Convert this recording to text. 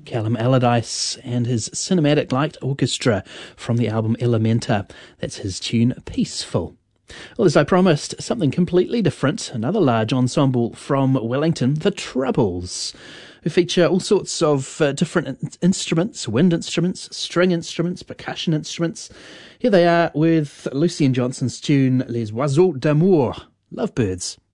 Callum Allardyce and his cinematic light orchestra from the album Elementa. That's his tune Peaceful. Well, as I promised, something completely different, another large ensemble from Wellington, The Troubles, who feature all sorts of different instruments, wind instruments, string instruments, percussion instruments. Here they are with Lucien Johnson's tune Les Oiseaux d'Amour, Lovebirds.